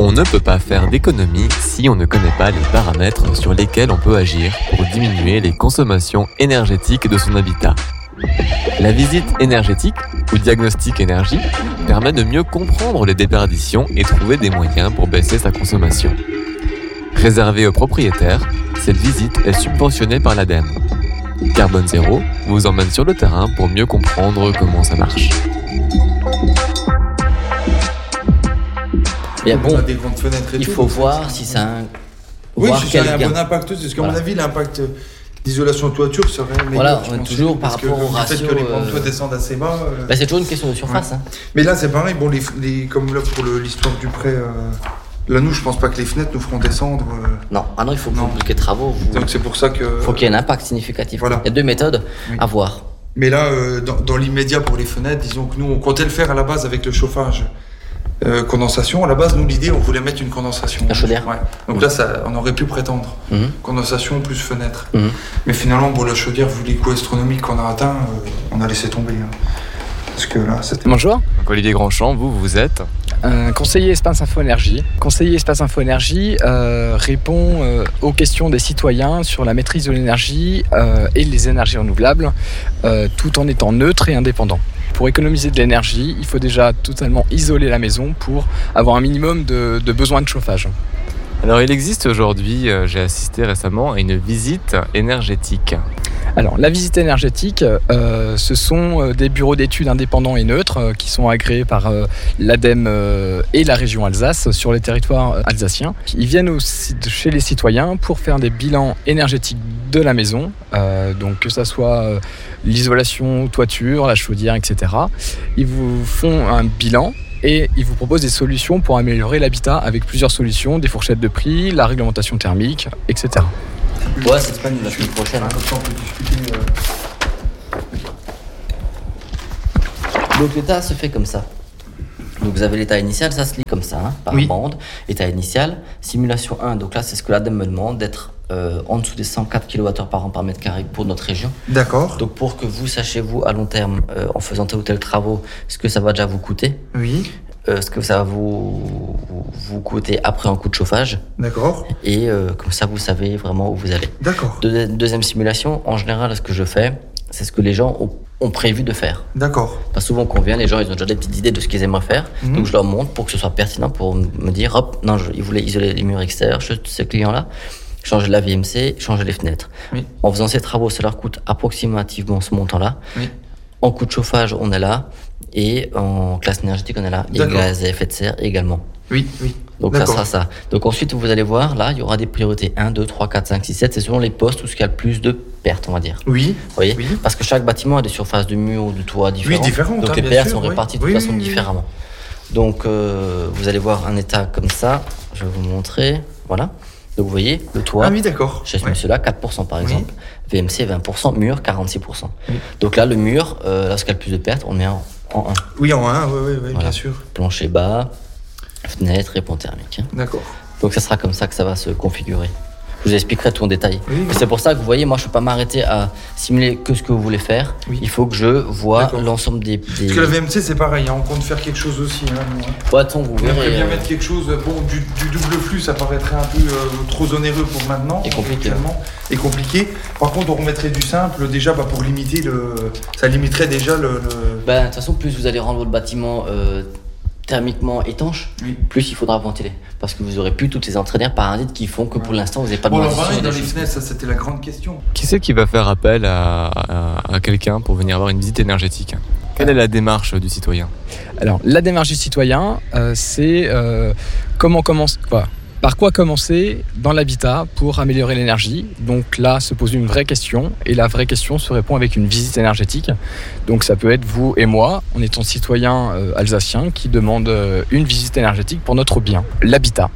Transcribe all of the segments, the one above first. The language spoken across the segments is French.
On ne peut pas faire d'économie si on ne connaît pas les paramètres sur lesquels on peut agir pour diminuer les consommations énergétiques de son habitat. La visite énergétique, ou diagnostic énergie, permet de mieux comprendre les déperditions et trouver des moyens pour baisser sa consommation. Réservée aux propriétaires, cette visite est subventionnée par l'ADEME. Carbone Zéro vous emmène sur le terrain pour mieux comprendre comment ça marche. Bien bon, on a des grandes fenêtres et il tout, faut donc voir si ça a un... Oui, voir si ça quel a un gain. bon impact aussi, parce qu'à mon Voilà. avis, l'impact d'isolation de toiture serait meilleur. Voilà, je on est pense, toujours parce par que rapport au le fait ratio, que les pans de toit descendent assez bas. Bah, c'est toujours une question de surface. Ouais. Hein. Mais là, c'est pareil, bon, comme là pour l'histoire du prêt, là, nous, je pense pas que les fenêtres nous feront descendre. Non, ah non, il faut que Non. vous les travaux. Donc c'est pour ça que. Il faut qu'il y ait un impact significatif. Voilà. Il y a deux méthodes Oui. à voir. Mais là, dans l'immédiat pour les fenêtres, disons que nous, on comptait le faire à la base avec le chauffage. Condensation, à la base, nous, l'idée, on voulait mettre une condensation. La chaudière. Ouais. Donc là, on aurait pu prétendre. Mhm. Condensation plus fenêtre. Mhm. Mais finalement, bon, la chaudière, vu les coûts astronomiques qu'on a atteints, on a laissé tomber. Hein. Parce que là, c'était. Bonjour, Donc Olivier Grandchamp, vous êtes conseiller Espace Info Énergie. Conseiller Espace Info Énergie répond aux questions des citoyens sur la maîtrise de l'énergie et les énergies renouvelables, tout en étant neutre et indépendant. Pour économiser de l'énergie, il faut déjà totalement isoler la maison pour avoir un minimum de besoin de chauffage. Alors il existe aujourd'hui, j'ai assisté récemment à une visite énergétique. Alors, la visite énergétique, ce sont des bureaux d'études indépendants et neutres qui sont agréés par l'ADEME et la région Alsace sur les territoires alsaciens. Ils viennent aussi chez les citoyens pour faire des bilans énergétiques de la maison, donc que ça soit l'isolation, toiture, la chaudière, etc. Ils vous font un bilan et ils vous proposent des solutions pour améliorer l'habitat avec plusieurs solutions, des fourchettes de prix, la réglementation thermique, etc. Ouais, cette semaine, la semaine prochaine. Comme ça, on peut discuter. Donc l'état se fait comme ça. Donc vous avez l'état initial, ça se lit comme ça, par Oui. bande. État initial, simulation 1. Donc là, c'est ce que l'ADEME me demande, d'être en dessous des 104 kWh par an par mètre carré pour notre région. D'accord. Donc pour que vous sachiez, vous, à long terme, en faisant tel ou tel travaux, ce que ça va déjà vous coûter, Oui. ce que ça va vous coûter après en coût de chauffage, D'accord. et comme ça, vous savez vraiment où vous allez. D'accord. Deuxième simulation, en général, ce que je fais, c'est ce que les gens ont prévu de faire. D'accord. Parce que souvent qu'on vient, les gens ils ont déjà des petites idées de ce qu'ils aimeraient faire. Mhm. Donc je leur montre pour que ce soit pertinent pour me dire hop, non, ils voulaient isoler les murs extérieurs chez ce client-là, changer la VMC, changer les fenêtres. Oui. En faisant ces travaux, ça leur coûte approximativement ce montant-là. Oui. En coût de chauffage, on est là. Et en classe énergétique, on est là. Et D'accord. gaz à effet de serre également. Oui, oui. Donc ça D'accord. sera ça. Donc ensuite, vous allez voir, là, il y aura des priorités 1, 2, 3, 4, 5, 6, 7. C'est selon les postes où il y a le plus de pertes, on va dire. Oui. Vous voyez Oui. Parce que chaque bâtiment a des surfaces de murs ou de toit différentes. différentes, Donc hein, les bien pertes sûr, sont oui. réparties de Oui, toute façon oui, oui. différemment. Donc vous allez voir un état comme ça. Je vais vous montrer. Voilà. Donc vous voyez, le toit, Ah oui, d'accord. chez ce Ouais. monsieur-là, 4% par exemple. VMC, 20%. Mur, 46%. Oui. Donc là, le mur, là, ce qui a le plus de pertes, on le met en 1. Oui, en 1, oui, Voilà. bien sûr. Plancher bas, fenêtre et pont thermique. Hein. D'accord. Donc ça sera comme ça que ça va se configurer. Je vous expliquerai tout en détail. Oui, oui. Et c'est pour ça que vous voyez, moi je ne peux pas m'arrêter à simuler que ce que vous voulez faire. Oui. Il faut que je vois D'accord. l'ensemble des... Parce que la VMC, c'est pareil, hein, on compte faire quelque chose aussi. Hein, nous, hein. Ouais, attends, vous On aimerait verrez. bien mettre quelque chose, bon, du double flux, ça paraîtrait un peu trop onéreux pour maintenant. Et compliqué. actuellement, et compliqué. Par contre, on remettrait du simple, déjà, pour limiter ça limiterait déjà Ben, de toute façon, plus vous allez rendre votre bâtiment thermiquement étanche, Oui. plus il faudra ventiler. Parce que vous aurez plus toutes ces entraîneurs parasites qui font que pour l'instant, vous n'avez pas de Bon, alors moisissure pareil, dans des les choses. fenêtres, ça c'était la grande question. Qui c'est qui va faire appel à quelqu'un pour venir avoir une visite énergétique ? Quelle est la démarche du citoyen ? Alors, la démarche du citoyen, c'est par quoi commencer dans l'habitat pour améliorer l'énergie. Donc là se pose une vraie question, et la vraie question se répond avec une visite énergétique. Donc ça peut être vous et moi, en étant citoyen alsacien, qui demande une visite énergétique pour notre bien, l'habitat.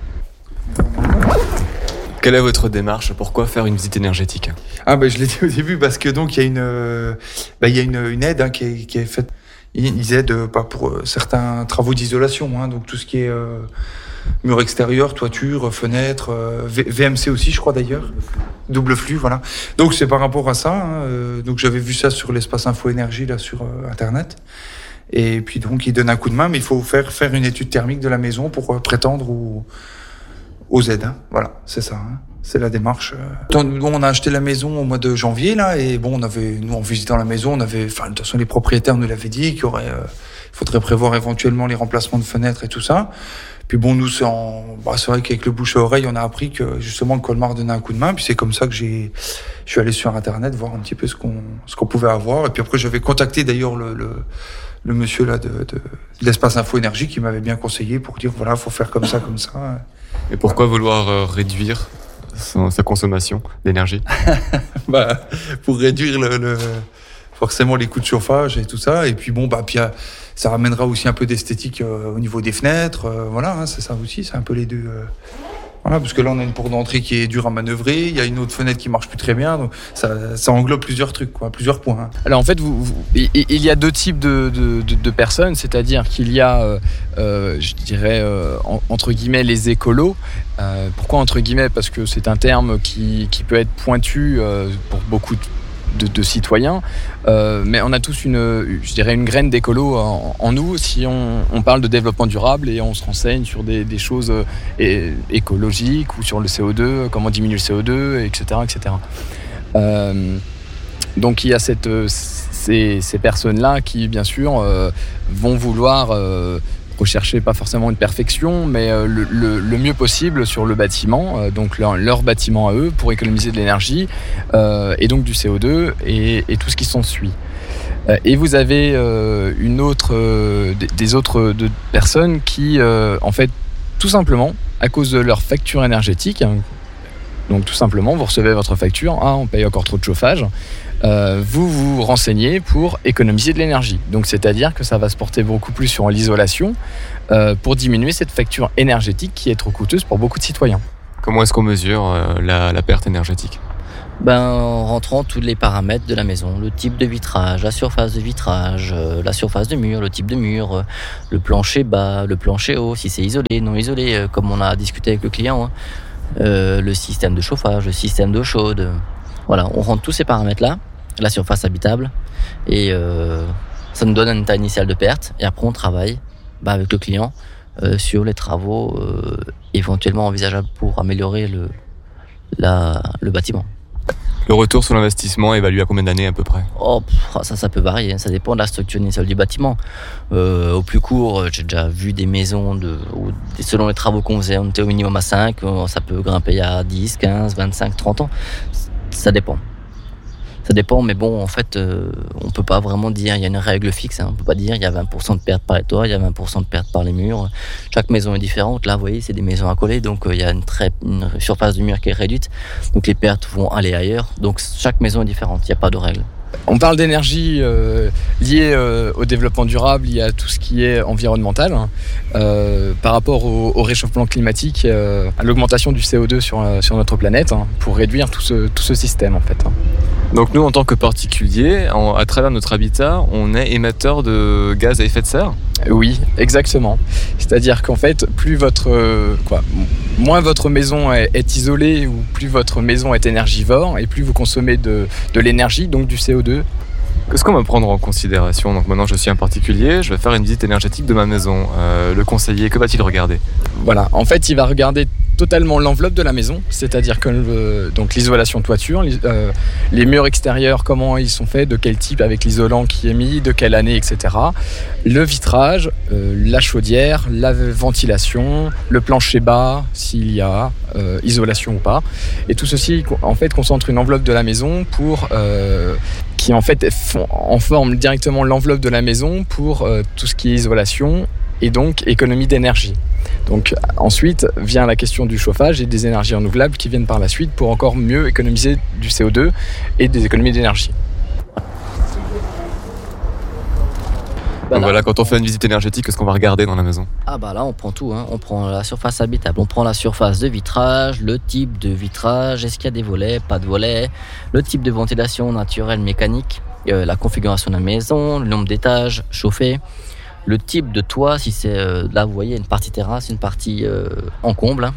Quelle est votre démarche ? Pourquoi faire une visite énergétique ? Ah ben je l'ai dit au début parce que donc il y a une aide hein, qui est faite. Ils aident pas pour certains travaux d'isolation, hein, donc tout ce qui est mur extérieur, toiture, fenêtre, VMC aussi je crois d'ailleurs, double flux, voilà. Donc c'est par rapport à ça. Hein, donc j'avais vu ça sur l'espace Info Énergie là sur internet. Et puis donc il donne un coup de main, mais il faut faire une étude thermique de la maison pour prétendre aux aides. Hein. Voilà, c'est ça. Hein. C'est la démarche. Nous, on a acheté la maison au mois de janvier là, et bon, nous en visitant la maison, de toute façon les propriétaires nous l'avaient dit qu'il faudrait prévoir éventuellement les remplacements de fenêtres et tout ça. Puis bon, nous c'est vrai qu'avec le bouche à oreille, on a appris que justement le Colmar donnait un coup de main. Puis c'est comme ça que je suis allé sur internet voir un petit peu ce qu'on pouvait avoir. Et puis après j'avais contacté d'ailleurs le monsieur là de l'espace Info Énergie qui m'avait bien conseillé pour dire voilà, faut faire comme ça, comme ça. Et pourquoi vouloir réduire sa consommation d'énergie? Pour réduire forcément les coûts de chauffage et tout ça. Et puis bon, puis ça ramènera aussi un peu d'esthétique au niveau des fenêtres. Voilà, hein, c'est ça aussi, c'est un peu les deux. Voilà, parce que là on a une porte d'entrée qui est dure à manœuvrer, il y a une autre fenêtre qui marche plus très bien, donc ça englobe plusieurs trucs, plusieurs points. Hein. Alors en fait, il y a deux types de personnes, c'est-à-dire qu'il y a, je dirais, entre guillemets, les écolos. Pourquoi entre guillemets? Parce que c'est un terme qui peut être pointu pour beaucoup de citoyens, mais on a tous une graine d'écolo en nous si on parle de développement durable et on se renseigne sur des choses écologiques ou sur le CO2, comment diminuer le CO2, etc. Donc il y a ces personnes-là qui bien sûr vont vouloir rechercher pas forcément une perfection, mais le mieux possible sur le bâtiment, donc leur bâtiment à eux, pour économiser de l'énergie et donc du CO2 et tout ce qui s'ensuit. Et vous avez des autres personnes qui, en fait, tout simplement, à cause de leur facture énergétique, donc tout simplement, vous recevez votre facture, on paye encore trop de chauffage, vous vous renseignez pour économiser de l'énergie. Donc c'est-à-dire que ça va se porter beaucoup plus sur l'isolation pour diminuer cette facture énergétique qui est trop coûteuse pour beaucoup de citoyens. Comment est-ce qu'on mesure la perte énergétique? En rentrant tous les paramètres de la maison, le type de vitrage, la surface de vitrage, la surface de mur, le type de mur, le plancher bas, le plancher haut, si c'est isolé, non isolé, comme on a discuté avec le client, le système de chauffage, le système d'eau chaude. Voilà, on rentre tous ces paramètres-là, la surface habitable, et ça nous donne un état initial de perte. Et après, on travaille avec le client sur les travaux éventuellement envisageables pour améliorer le bâtiment. Le retour sur l'investissement est évalué à combien d'années à peu près? Ça peut varier, ça dépend de la structure initiale du bâtiment. Au plus court, j'ai déjà vu des maisons où, selon les travaux qu'on faisait, on était au minimum à 5, ça peut grimper à 10, 15, 25, 30 ans. Ça dépend. Ça dépend, mais bon, en fait, on peut pas vraiment dire, il y a une règle fixe, on peut pas dire, il y a 20% de perte par les toits, il y a 20% de perte par les murs. Chaque maison est différente. Là, vous voyez, c'est des maisons accolées, donc il y a une surface de mur qui est réduite, donc les pertes vont aller ailleurs. Donc chaque maison est différente, il n'y a pas de règle. On parle d'énergie liée au développement durable, liée à tout ce qui est environnemental, par rapport au réchauffement climatique, à l'augmentation du CO2 sur notre planète, pour réduire tout ce système en fait. Donc nous, en tant que particuliers, à travers notre habitat, on est émetteur de gaz à effet de serre? Oui, exactement. C'est-à-dire qu'en fait, moins votre maison est isolée ou plus votre maison est énergivore et plus vous consommez de l'énergie, donc du CO2. Qu'est-ce qu'on va prendre en considération? Donc maintenant, je suis un particulier, je vais faire une visite énergétique de ma maison. Le conseiller, que va-t-il regarder? Voilà, en fait, il va regarder totalement l'enveloppe de la maison, c'est-à-dire que donc l'isolation toiture, les murs extérieurs, comment ils sont faits, de quel type avec l'isolant qui est mis, de quelle année, etc. Le vitrage, la chaudière, la ventilation, le plancher bas, s'il y a isolation ou pas. Et tout ceci, en fait, concentre une enveloppe de la maison qui en fait forme directement l'enveloppe de la maison pour tout ce qui est isolation et donc économie d'énergie. Donc ensuite vient la question du chauffage et des énergies renouvelables qui viennent par la suite pour encore mieux économiser du CO2 et des économies d'énergie. Donc voilà, quand on fait une visite énergétique, qu'est-ce qu'on va regarder dans la maison? Là on prend tout, on prend la surface habitable, on prend la surface de vitrage, le type de vitrage, est-ce qu'il y a des volets, pas de volets, le type de ventilation naturelle, mécanique, la configuration de la maison, le nombre d'étages chauffés, le type de toit, si c'est là vous voyez une partie terrasse, une partie en comble,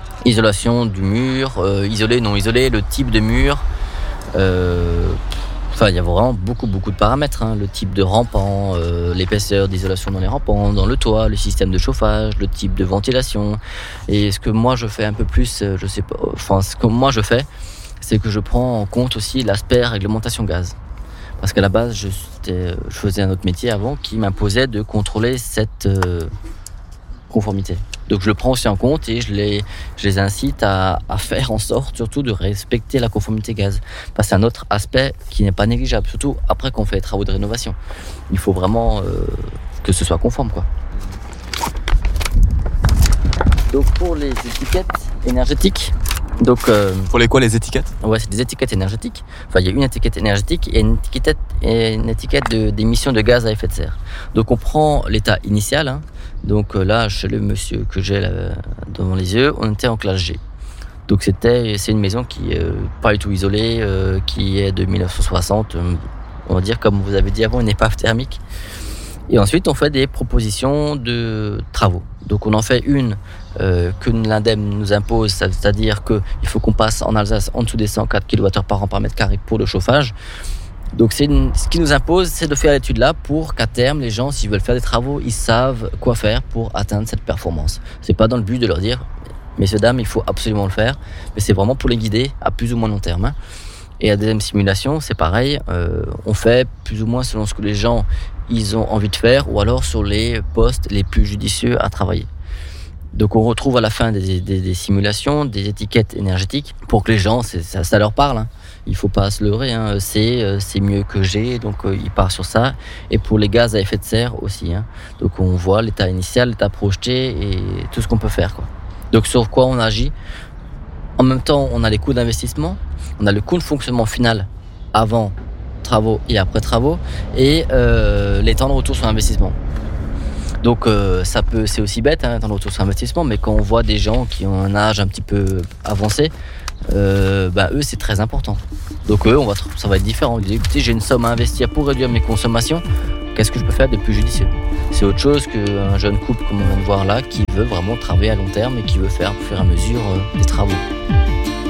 isolation du mur, isolé, non isolé, le type de mur, Enfin, il y a vraiment beaucoup de paramètres, hein. Le type de rampant, l'épaisseur d'isolation dans les rampants, dans le toit, le système de chauffage, le type de ventilation. Et ce que moi je fais un peu plus, je sais pas, enfin ce que moi je fais, c'est que je prends en compte aussi l'aspect réglementation gaz. Parce qu'à la base, je faisais un autre métier avant qui m'imposait de contrôler cette conformité. Donc je le prends aussi en compte et je les incite à faire en sorte surtout de respecter la conformité gaz. Parce que c'est un autre aspect qui n'est pas négligeable, surtout après qu'on fait les travaux de rénovation. Il faut vraiment que ce soit conforme, quoi. Donc pour les étiquettes énergétiques, Pour les quoi, les étiquettes? ouais, c'est des étiquettes énergétiques. Enfin, il y a une étiquette énergétique et une étiquette d'émission de gaz à effet de serre. Donc on prend l'état initial, hein. Donc là, chez le monsieur que j'ai là, devant les yeux, on était en classe G. Donc c'est une maison qui est pas du tout isolée, qui est de 1960, on va dire, comme vous avez dit avant, une épave thermique. Et ensuite, on fait des propositions de travaux. Donc on en fait une que l'ADEME nous impose, c'est-à-dire qu'il faut qu'on passe en Alsace en dessous des 104 kWh par an par mètre carré pour le chauffage. Donc ce qui nous impose, c'est de faire l'étude là pour qu'à terme, les gens, s'ils veulent faire des travaux, ils savent quoi faire pour atteindre cette performance. C'est pas dans le but de leur dire, messieurs, dames, il faut absolument le faire, mais c'est vraiment pour les guider à plus ou moins long terme, hein. Et à deuxième simulation, c'est pareil, on fait plus ou moins selon ce que les gens ils ont envie de faire ou alors sur les postes les plus judicieux à travailler. Donc on retrouve à la fin des simulations, des étiquettes énergétiques pour que les gens, ça leur parle, hein. Il ne faut pas se leurrer, hein. C'est mieux que G, donc il part sur ça. Et pour les gaz à effet de serre aussi, hein. Donc on voit l'état initial, l'état projeté et tout ce qu'on peut faire, quoi. Donc sur quoi on agit. En même temps, on a les coûts d'investissement, on a le coût de fonctionnement final avant travaux et après travaux, et les temps de retour sur investissement. Donc c'est aussi bête, hein, temps de retour sur investissement, mais quand on voit des gens qui ont un âge un petit peu avancé, eux c'est très important. Donc eux, ça va être différent. On dit, écoutez, j'ai une somme à investir pour réduire mes consommations, qu'est-ce que je peux faire de plus judicieux? C'est autre chose qu'un jeune couple comme on vient de voir là qui veut vraiment travailler à long terme et qui veut faire au fur et à mesure des travaux.